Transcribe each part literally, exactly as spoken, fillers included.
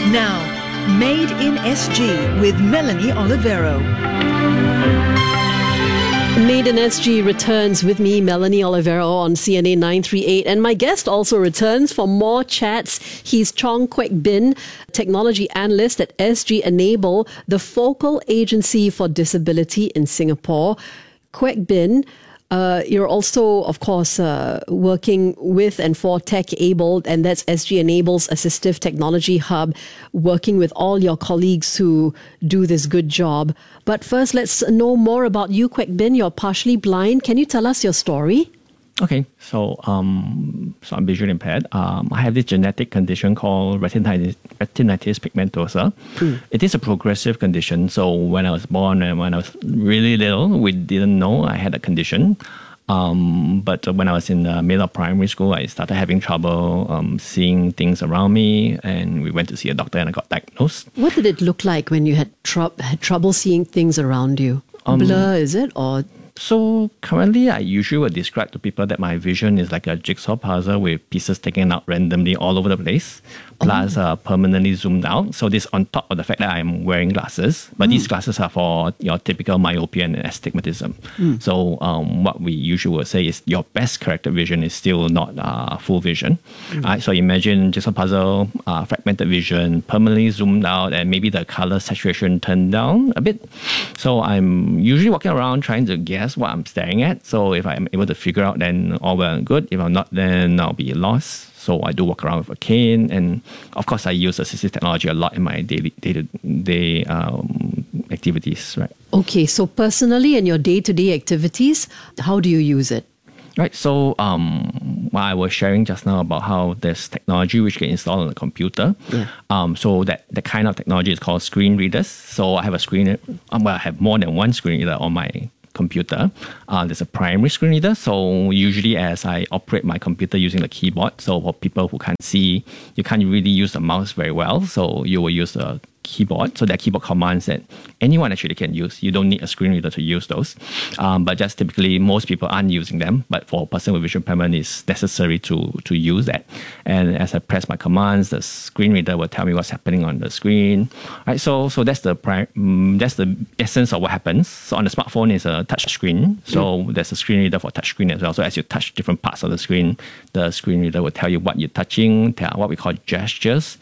Now, Made in S G with Melanie Olivero. Made in S G returns with me, Melanie Olivero, on C N A nine three eight. And my guest also returns for more chats. He's Chong Kwek Bin, technology analyst at S G Enable, the focal agency for disability in Singapore. Kwek Bin, Uh, you're also, of course, uh, working with and for TechAbled, and that's S G Enable's assistive technology hub, working with all your colleagues who do this good job. But first, let's know more about you, Kwek Bin. You're partially blind. Can you tell us your story? Okay, so um, so I'm visually impaired. Um, I have this genetic condition called retinitis, retinitis pigmentosa. Mm. It is a progressive condition. So when I was born and when I was really little, we didn't know I had a condition. Um, but when I was in the middle of primary school, I started having trouble um, seeing things around me, and we went to see a doctor, and I got diagnosed. What did it look like when you had, tr- had trouble seeing things around you? Um, Blur, is it, or? So currently, I usually would describe to people that my vision is like a jigsaw puzzle with pieces taken out randomly all over the place, plus oh. uh, permanently zoomed out. So this on top of the fact that I'm wearing glasses, but mm. these glasses are for your typical myopia and astigmatism. Mm. So um, what we usually would say is your best corrected vision is still not uh, full vision. Mm. Right? So imagine jigsaw puzzle, uh, fragmented vision, permanently zoomed out, and maybe the color saturation turned down a bit. So I'm usually walking around trying to guess what I'm staring at. So if I'm able to figure out, then all well and good. If I'm not, then I'll be lost. So I do walk around with a cane, and of course I use assistive technology a lot in my daily day-to-day um, activities. Right. Okay, so personally in your day-to-day activities, how do you use it? Right, so um, I was sharing just now about how there's technology which can install on the computer. Yeah. Um, so that the kind of technology is called screen readers. So I have a screen, well, I have more than one screen reader on my computer. Uh, there's a primary screen reader. So usually as I operate my computer using the keyboard, so for people who can't see, you can't really use the mouse very well. So you will use the keyboard. So there are keyboard commands that anyone actually can use. You don't need a screen reader to use those. Um, but just typically, most people aren't using them. But for a person with visual impairment, it's necessary to, to use that. And as I press my commands, the screen reader will tell me what's happening on the screen. Right. So so that's the pri- um, that's the essence of what happens. So on the smartphone, it's a touch screen. So mm. there's a screen reader for touch screen as well. So as you touch different parts of the screen, the screen reader will tell you what you're touching, tell what we call gestures,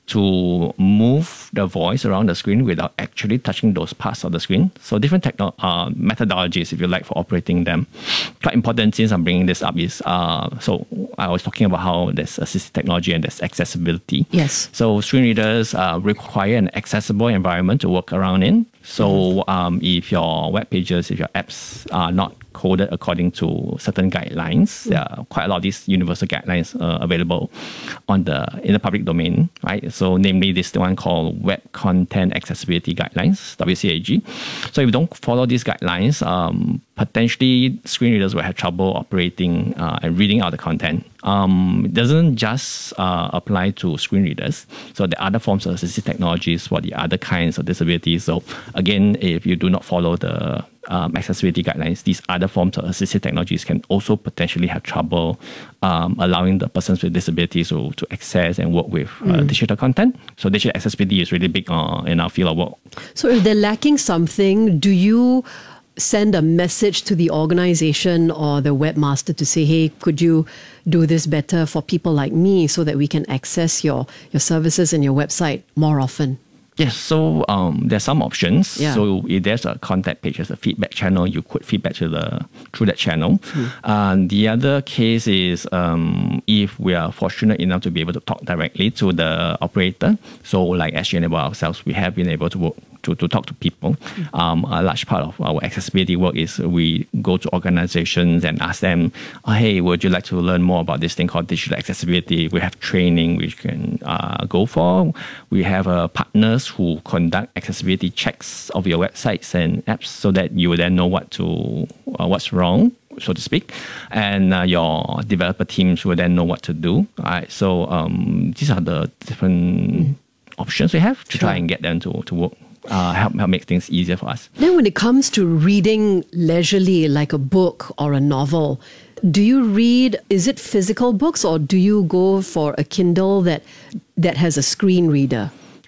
to move the voice around the screen without actually touching those parts of the screen. So different techno- uh, methodologies, if you like, for operating them. Quite important since I'm bringing this up is, uh, so I was talking about how there's assistive technology and there's accessibility. Yes. So screen readers uh, require an accessible environment to work around in. So um, if your web pages, if your apps are not coded according to certain guidelines, there are quite a lot of these universal guidelines uh, available on the in the public domain, right? So namely this one called Web Content Accessibility Guidelines, W C A G. So if you don't follow these guidelines, um, potentially screen readers will have trouble operating uh, and reading out the content. Um, it doesn't just uh, apply to screen readers. So the other forms of assistive technologies for the other kinds of disabilities. So again, if you do not follow the um, accessibility guidelines, these other forms of assistive technologies can also potentially have trouble um, allowing the persons with disabilities to, to access and work with uh, mm. digital content. So digital accessibility is really big uh, in our field of work. So if they're lacking something, do you send a message to the organization or the webmaster to say, hey, could you do this better for people like me so that we can access your, your services and your website more often? Yes, so um, there's some options. Yeah. So if there's a contact page, there's a feedback channel, you could feedback to the through that channel. Mm. Uh, the other case is um, if we are fortunate enough to be able to talk directly to the operator. So like S G Enable ourselves, we have been able to work to, to talk to people. Mm. Um, a large part of our accessibility work is we go to organizations and ask them, oh, hey, would you like to learn more about this thing called digital accessibility? We have training we can uh, go for. We have uh, partners who conduct accessibility checks of your websites and apps so that you will then know what to uh, what's wrong, so to speak, and uh, your developer teams will then know what to do. All right, so um, these are the different mm. options we have to sure. try and get them to, to work. Uh, help, help make things easier for us. Then when it comes to reading leisurely, like a book or a novel, do you read, is it physical books or do you go for a Kindle that that has a screen reader?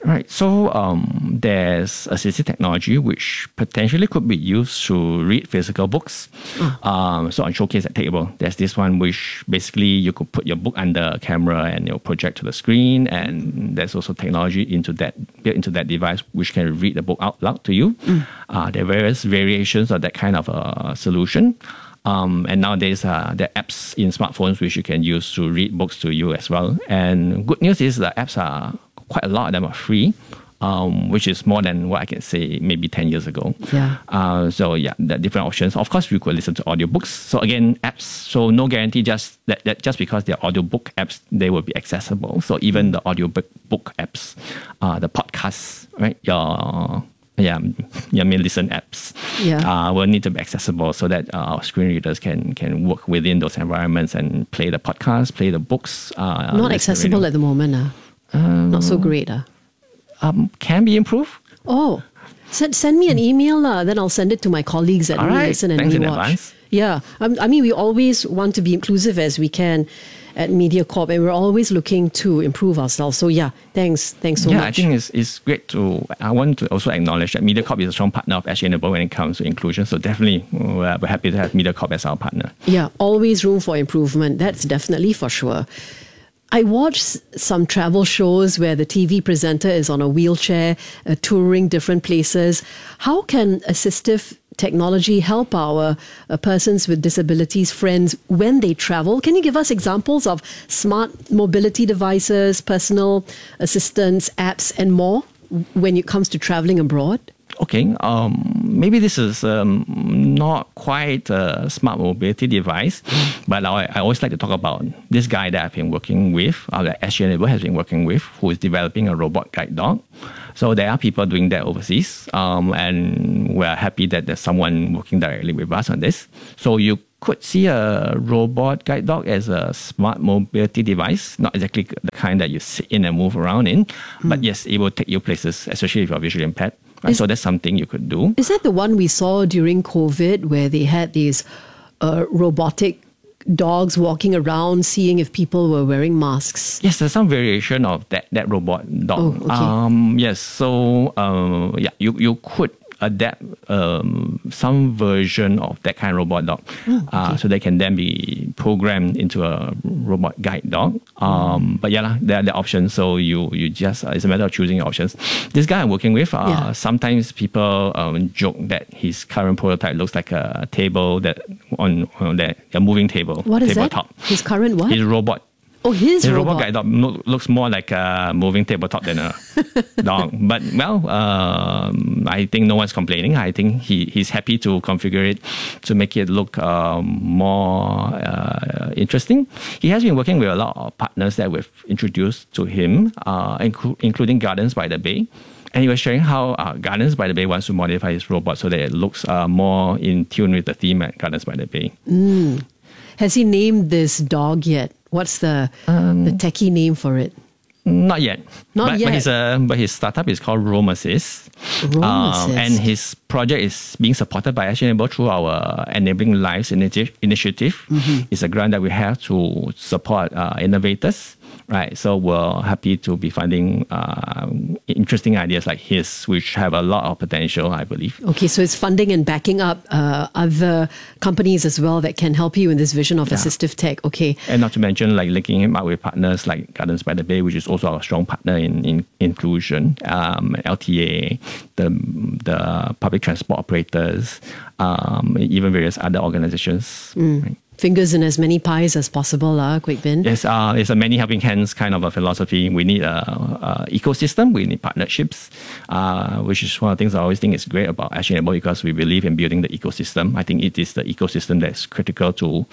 Right. So um, there's assistive technology which potentially could be used to read physical books. Mm. Um, so on Showcase at Table, there's this one which basically you could put your book under a camera and it'll project to the screen. And there's also technology into that built into that device which can read the book out loud to you. Mm. Uh, there are various variations of that kind of a solution. Um, and nowadays, uh, there are apps in smartphones which you can use to read books to you as well. And good news is the apps are quite a lot of them are free, um, which is more than what I can say maybe ten years ago. Yeah. Uh, so yeah, there are different options. Of course, you could listen to audiobooks. So again, apps. So no guarantee just that, that just because they're audiobook apps, they will be accessible. So even the audiobook book apps, uh, the podcasts, right? Your yeah, your main listen apps yeah. uh, will need to be accessible so that uh, our screen readers can can work within those environments and play the podcast, play the books. Uh, Not accessible at the moment. Uh. Um, Not so great. Uh. Um, can be improved. Oh, send, send me an email, uh, then I'll send it to my colleagues at All right. Listen and Thanks in Watch. advance. Yeah, um, I mean, we always want to be inclusive as we can at MediaCorp, and we're always looking to improve ourselves. So yeah, thanks, thanks so yeah, much. I think it's, it's great to, I want to also acknowledge that MediaCorp is a strong partner of S G Enable when it comes to inclusion. So definitely we're, we're happy to have MediaCorp as our partner. Yeah, always room for improvement. That's definitely for sure. I watch some travel shows where the T V presenter is on a wheelchair, uh, touring different places. How can assistive technology help our uh, persons with disabilities friends when they travel? Can you give us examples of smart mobility devices, personal assistance, apps, and more when it comes to traveling abroad? Okay, um, maybe this is um, not quite a smart mobility device, but I, I always like to talk about this guy that I've been working with, uh, that S G Enable has been working with, who is developing a robot guide dog. So there are people doing that overseas, um, and we're happy that there's someone working directly with us on this. So you could see a robot guide dog as a smart mobility device, not exactly the kind that you sit in and move around in, mm. but yes, it will take you places, especially if you're visually impaired. Right? Is, so that's something you could do. Is that the one we saw during COVID where they had these uh, robotic dogs walking around, seeing if people were wearing masks? Yes, there's some variation of that that robot dog. Oh, okay. Um, yes, so uh, yeah, you you could adapt um, some version of that kind of robot dog, oh, okay. uh, so they can then be programmed into a robot guide dog. Um, mm. But yeah, there are the options. So you you just uh, it's a matter of choosing your options. This guy I'm working with, uh, yeah. sometimes people um, joke that his current prototype looks like a table that on, on that a moving table. What is tabletop. that? His current what? His robot. Oh, his, his robot. robot guide dog no, looks more like a moving tabletop than a dog. But, well, um, I think no one's complaining. I think he, he's happy to configure it to make it look um, more uh, interesting. He has been working with a lot of partners that we've introduced to him, uh, inclu- including Gardens by the Bay. And he was sharing how uh, Gardens by the Bay wants to modify his robot so that it looks uh, more in tune with the theme at Gardens by the Bay. Mm. Has he named this dog yet? What's the um, the techie name for it? Not yet. Not but, yet. But his, uh, but his startup is called Roam Assist. Roam um, Assist. And his project is being supported by S G Enable through our Enabling Lives initi- initiative. Mm-hmm. It's a grant that we have to support uh, innovators. Right, so we're happy to be funding uh, interesting ideas like his, which have a lot of potential, I believe. Okay, so it's funding and backing up uh, other companies as well that can help you in this vision of yeah. assistive tech. Okay, and not to mention like linking him up with partners like Gardens by the Bay, which is also our strong partner in, in inclusion, um, L T A, the the public transport operators, um, even various other organizations. Mm. Right? Fingers in as many pies as possible, uh, Kwek Bin. Yes, uh, it's a many helping hands kind of a philosophy. We need a, a ecosystem, we need partnerships, uh, which is one of the things I always think is great about S G Enable because we believe in building the ecosystem. I think it is the ecosystem that's critical to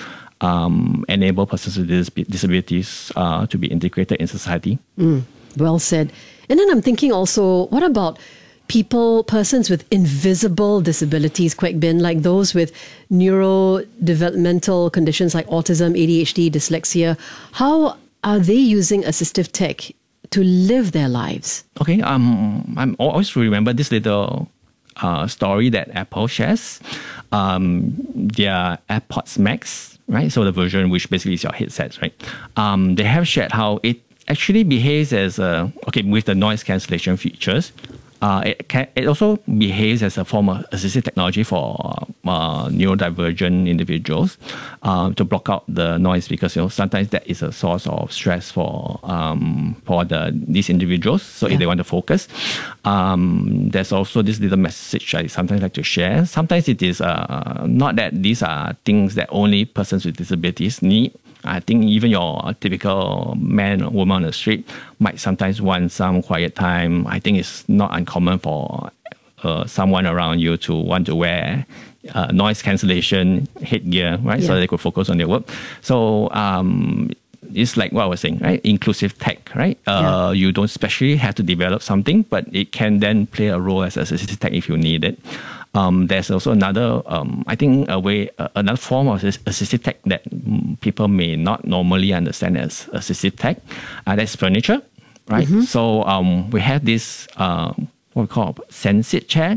um, enable persons with disabilities uh, to be integrated in society. Mm, well said. And then I'm thinking also, what about people, persons with invisible disabilities, Kwek Bin, like those with neurodevelopmental conditions like autism, A D H D, dyslexia? How are they using assistive tech to live their lives? Okay, um, I'm always remember this little uh, story that Apple shares. Um, their AirPods Max, right? So the version which basically is your headsets, right? Um, they have shared how it actually behaves as a, okay, with the noise cancellation features, uh, it can, it also behaves as a form of assistive technology for uh, neurodivergent individuals uh, to block out the noise, because you know sometimes that is a source of stress for um, for the these individuals. So yeah. if they want to focus, um, there's also this little message I sometimes like to share. Sometimes it is uh, not that these are things that only persons with disabilities need. I think even your typical man or woman on the street might sometimes want some quiet time. I think it's not uncommon for uh, someone around you to want to wear uh, noise cancellation headgear, right? Yeah. So they could focus on their work. So um, it's like what I was saying, right? Inclusive tech, right? Uh, yeah. You don't specially have to develop something, but it can then play a role as assistive tech if you need it. Um, there's also another, um, I think, a way, uh, another form of assistive tech that mm, people may not normally understand as assistive tech. Uh, that's furniture, right? Mm-hmm. So um, we have this uh, what we call Sensit chair.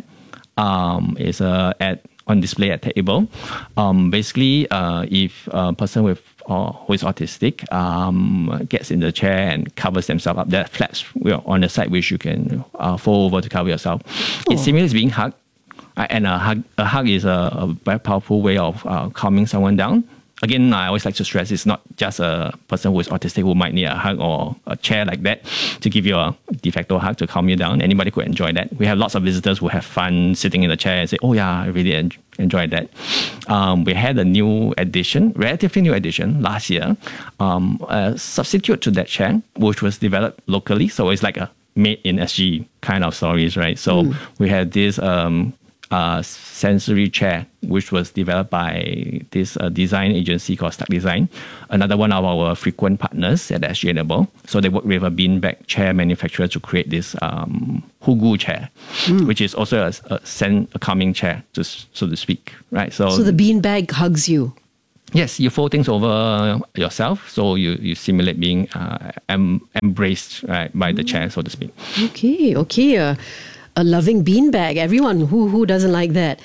Um, it's uh, at on display at table. Um, basically, uh, if a person with uh, who is autistic um, gets in the chair and covers themselves up, there are flaps on the side which you can uh, fold over to cover yourself. Oh. It simulates being hugged. Uh, and a hug, a hug is a, a very powerful way of uh, calming someone down. Again, I always like to stress it's not just a person who is autistic who might need a hug or a chair like that to give you a de facto hug to calm you down. Anybody could enjoy that. We have lots of visitors who have fun sitting in the chair and say, oh yeah, I really en- enjoyed that. Um, we had a new addition, relatively new addition last year, um, a substitute to that chair, which was developed locally. So it's like a made in S G kind of stories, right? So mm. we had this um, Uh, sensory chair, which was developed by this uh, design agency called Stark Design, another one of our frequent partners at S G Enable. So they work with a beanbag chair manufacturer to create this um, Hugu chair, mm. which is also a, a, sen- a calming chair, to, so to speak, right? So, so the beanbag hugs you. Yes, you fold things over yourself, so you, you simulate being uh, em- embraced right, by the chair, so to speak. Okay, okay. Uh, A loving beanbag. Everyone who who doesn't like that.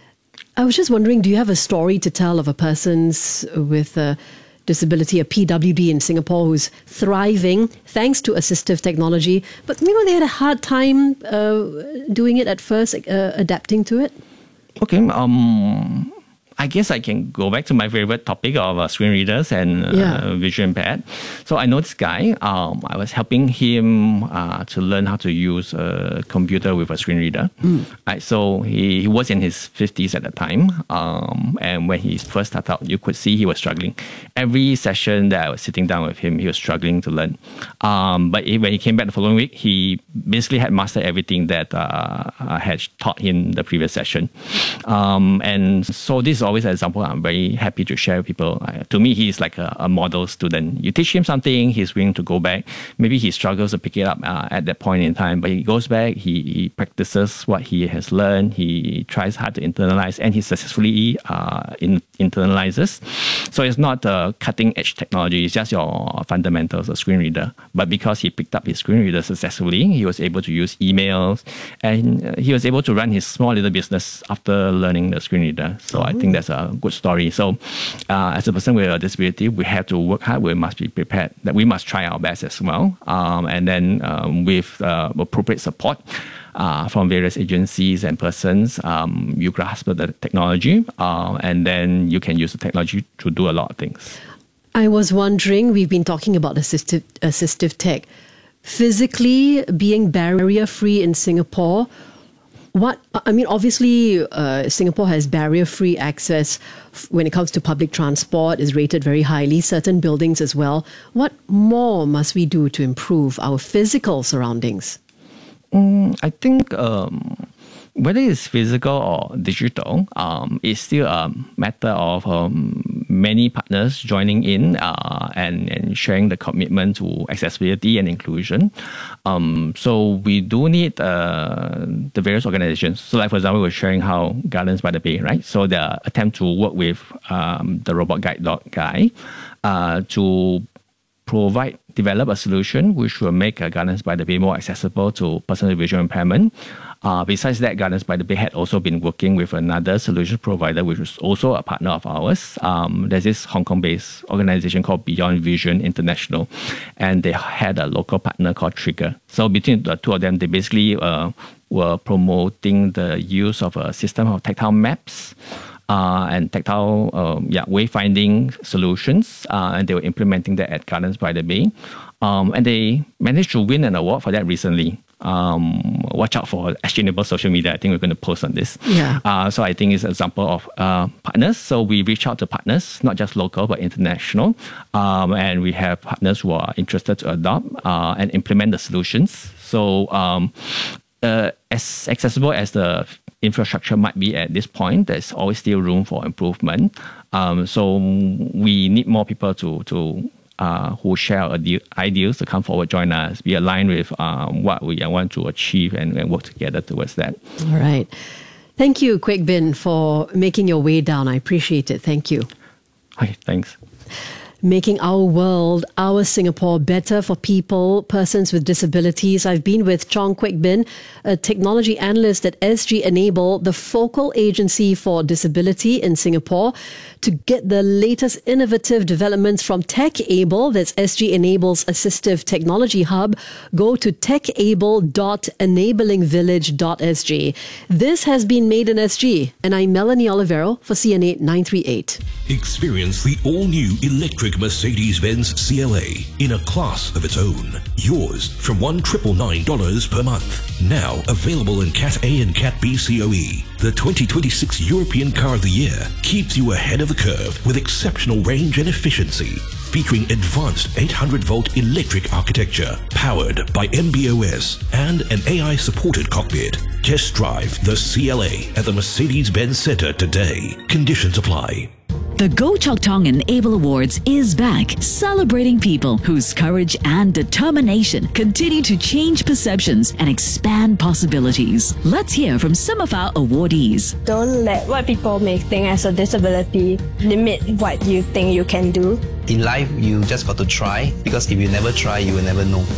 I was just wondering, do you have a story to tell of a person's with a disability, a P W D in Singapore, who's thriving thanks to assistive technology, but you know they had a hard time uh, doing it at first, uh, adapting to it? Okay. Um. I guess I can go back to my favorite topic of uh, screen readers and uh, yeah. vision impaired. So I know this guy. Um, I was helping him uh, to learn how to use a computer with a screen reader. Mm. Right, so he, he was in his fifties at the time. Um, and when he first started out, you could see he was struggling. Every session that I was sitting down with him, he was struggling to learn. Um, but he, when he came back the following week, he basically had mastered everything that uh, I had taught him the previous session. Um, and so this is always an example I'm very happy to share with people. Uh, to me, he's like a, a model student. You teach him something, he's willing to go back. Maybe he struggles to pick it up uh, at that point in time, but he goes back, he, he practices what he has learned, he tries hard to internalize, and he successfully uh, in, internalizes. So it's not uh, cutting edge technology, it's just your fundamentals of screen reader. But because he picked up his screen reader successfully, he was able to use emails, and he was able to run his small little business after learning the screen reader. So oh. I think that's a good story. So uh, as a person with a disability, we have to work hard. We must be prepared. That we must try our best as well. Um, and then um, with uh, appropriate support uh, from various agencies and persons, um, you grasp the technology, uh, and then you can use the technology to do a lot of things. I was wondering, we've been talking about assistive, assistive tech. Physically being barrier-free in Singapore, what, I mean, obviously, uh, Singapore has barrier-free access when it comes to public transport, is rated very highly, certain buildings as well. What more must we do to improve our physical surroundings? Mm, I think um, whether it's physical or digital, um, it's still a matter of um, many partners joining in uh, and, and sharing the commitment to accessibility and inclusion. Um, so we do need uh, the various organizations. So like, for example, we're sharing how Gardens by the Bay, right? So the attempt to work with um, the robot guide dog guy uh, to provide, develop a solution which will make uh, Gardens by the Bay more accessible to persons with visual impairment. Uh, besides that, Gardens by the Bay had also been working with another solution provider, which was also a partner of ours. Um, there's this Hong Kong-based organization called Beyond Vision International, and they had a local partner called Trigger. So between the two of them, they basically uh, were promoting the use of a system of tactile maps Uh, and tactile um, yeah, wayfinding solutions, uh, and they were implementing that at Gardens by the Bay. Um, and they managed to win an award for that recently. Um, watch out for S G-enabled social media. I think we're going to post on this. Yeah. Uh, so I think it's an example of uh, partners. So we reach out to partners, not just local, but international. Um, and we have partners who are interested to adopt uh, and implement the solutions. So um, uh, as accessible as the infrastructure might be at this point, there's always still room for improvement. Um, so we need more people to to uh, who share our ideas to come forward, join us, be aligned with um, what we want to achieve, and, and work together towards that. All right. Thank you, Kwek Bin, for making your way down. I appreciate it. Thank you. Okay, thanks. Making our world, our Singapore, better for people, persons with disabilities. I've been with Chong Kwek Bin, a technology analyst at S G Enable, the focal agency for disability in Singapore. To get the latest innovative developments from TechAble, that's S G Enable's assistive technology hub, go to techable dot enabling village dot s g. This has been Made in S G, and I'm Melanie Olivero for C N A nine three eight. Experience the all-new electric Mercedes-Benz C L A in a class of its own. Yours from one thousand nine hundred ninety-nine dollars per month. Now available in Cat A and Cat B C O E. The twenty twenty-six European Car of the Year keeps you ahead of the curve with exceptional range and efficiency. Featuring advanced eight hundred volt electric architecture, powered by M B O S and an A I-supported cockpit. Test drive the C L A at the Mercedes-Benz Center today. Conditions apply. The Go Chok Tong Enable Awards is back, celebrating people whose courage and determination continue to change perceptions and expand possibilities. Let's hear from some of our awardees. Don't let what people may think as a disability limit what you think you can do. In life, you just got to try, because if you never try, you will never know.